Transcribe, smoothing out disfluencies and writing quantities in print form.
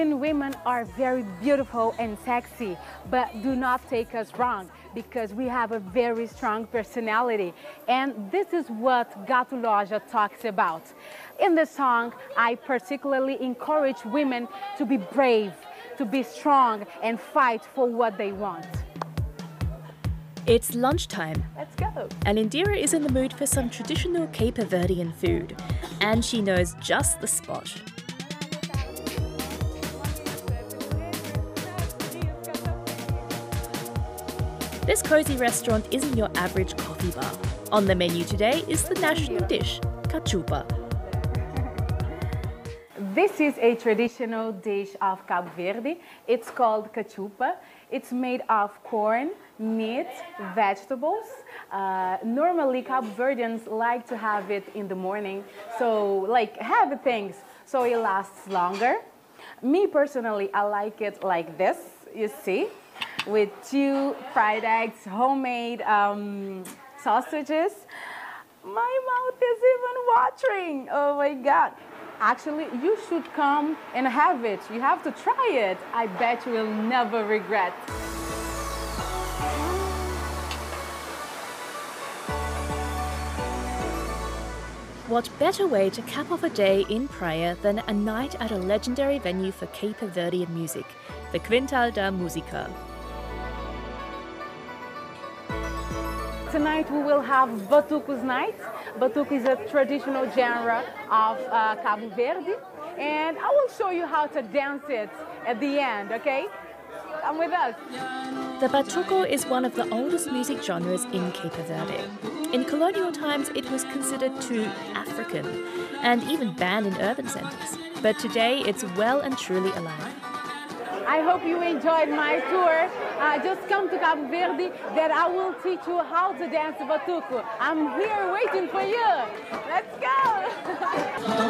Women are very beautiful and sexy, but do not take us wrong, because we have a very strong personality. And this is what Gato Loja talks about. In the song, I particularly encourage women to be brave, to be strong, and fight for what they want. It's lunchtime. Let's go. And Indira is in the mood for some traditional Cape Verdean food. And she knows just the spot. This cozy restaurant isn't your average coffee bar. On the menu today is the national dish, cachupa. This is a traditional dish of Cabo Verde. It's called cachupa. It's made of corn, meat, vegetables. Normally, Cabo Verdeans like to have it in the morning, so like heavy things, so it lasts longer. Me personally, I like it like this, you see, with 2 fried eggs, homemade sausages. My mouth is even watering. Oh my God. Actually, you should come and have it. You have to try it. I bet you will never regret. What better way to cap off a day in Praia than a night at a legendary venue for Cape Verdean music, the Quintal da Música. Tonight we will have Batuco's night. Batuco is a traditional genre of Cabo Verde, and I will show you how to dance it at the end, okay? Come with us. The Batuco is one of the oldest music genres in Cape Verde. In colonial times, it was considered too African and even banned in urban centres. But today, it's well and truly alive. I hope you enjoyed my tour. Just come to Cabo Verde that I will teach you how to dance Batuco. I'm here waiting for you. Let's go.